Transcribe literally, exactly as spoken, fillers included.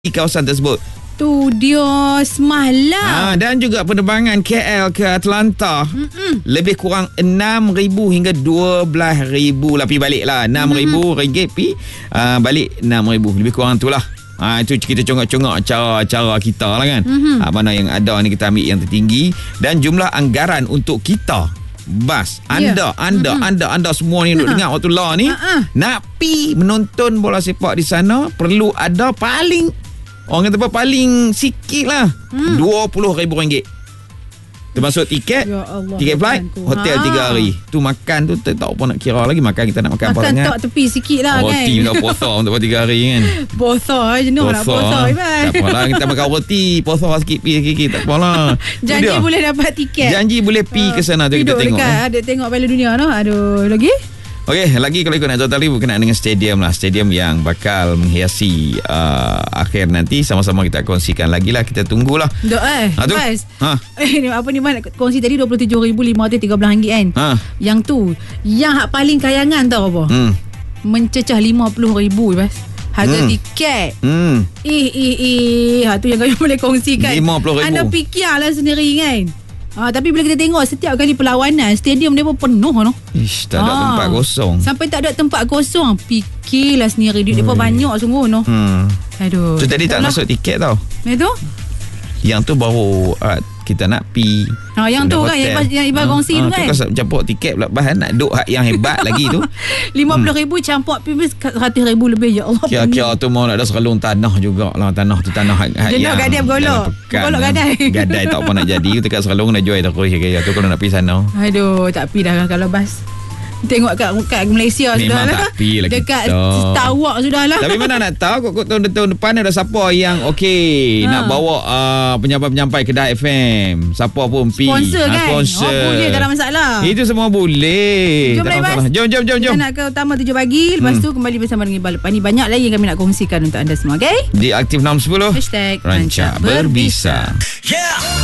di kawasan tersebut. Tu dia semalam. Ha, dan juga penerbangan K L ke Atlanta Mm-mm. lebih kurang enam ribu hingga dua belas ribu lah pergi balik lah. enam ribu mm-hmm. ringgit pergi uh, balik enam ribu. Lebih kurang tu lah. Ha, itu kita congak-congak cara-cara kita lah kan. Mm-hmm. Ha, mana yang ada ni kita ambil yang tertinggi. Dan jumlah anggaran untuk kita Bas, anda, yeah. anda, mm-hmm. anda, anda semua ni duduk uh-huh. dengar waktu lah ni uh-huh. nak pi menonton bola sepak di sana, perlu ada paling, orang kata apa, paling sikit lah hmm. dua puluh ribu ringgit. Termasuk tiket, ya Allah, tiket flight, hotel ha. tiga hari. Tu makan tu tak tahu apa nak kira lagi. Makan kita nak makan, makan apa sangat. Makan tak tepi sikit lah roti, kan. Roti untuk posa untuk tiga hari kan. Posa, jenuh nak posa. Tak apalah, kita makan roti, posa sikit, pi sikit, tak apalah. Janji boleh dapat tiket. Janji boleh pi ke sana tu kita tengok. Dekat, ada tengok Piala Dunia tu. Aduh, lagi? Okey, lagi kalau ikut nak tahu tali berkenaan dengan stadium lah. Stadium yang bakal menghiasi uh, akhir nanti. Sama-sama kita kongsikan lagi lah. Kita tunggulah. Dok eh. Ha, tu? Ha. Eh, apa ni Man? Kongsi tadi dua puluh tujuh ribu lima ratus tiga belas ringgit kan? Ha. Yang tu. Yang paling kayangan tau apa? Hmm. Mencecah lima puluh ribu Bas. Harga hmm. tiket. Hmm. Eh, eh, eh. Ha, tu yang kami boleh kongsikan. lima puluh ribu. Anda fikirlah sendiri kan? Ah, tapi bila kita tengok setiap kali perlawanan, stadium dia pun penuh no. Ish, tak ada ah, tempat kosong. Sampai tak ada tempat kosong. Fikirlah sendiri, duit dia pun banyak sungguh no. Hmm. Aduh. Tu tadi tak masuk tiket tau. Itu? Yang tu baru uh, kita nak pi. Ha, yang tu kan yang, yang Ibar ha, kongsi ha, tu kan. Tu kan campur tiket pula bahan nak duk yang hebat lagi tu. lima puluh ribu hmm. campur pi seratus ribu lebih ya Allah. Kira-kira tu mau nak ada seralung tanah jugalah. Tanah tu tanah dia yang nak gadai bergolok. Bergolok gadai. Gadai tak apa nak jadi. Dekat seralung nak jual tak kurih kaya tu kalau nak pi sana. Aduh, tak pi dah kalau bas. Tengok kat, kat Malaysia sudah lah. Dekat Star Walk sudah lah. Tapi mana nak tahu kok tahun-tahun depan ada siapa yang okey ha. nak bawa uh, penyampai-penyampai Kedah F M. Siapa pun pi. Sponsor ha, kan? Sponsor. Oh boleh, tak ada masalah. Itu semua boleh. Jom, tak ada masalah. Jom, jom, jom, jom. Kita nak ke utama tujuh pagi. Lepas hmm. tu kembali bersama dengan Iqbal Lepas ni. Banyak lagi yang kami nak kongsikan untuk anda semua. Okay? Di Aktif enam sepuluh. Hashtag Rancak Berbisa. Yeah.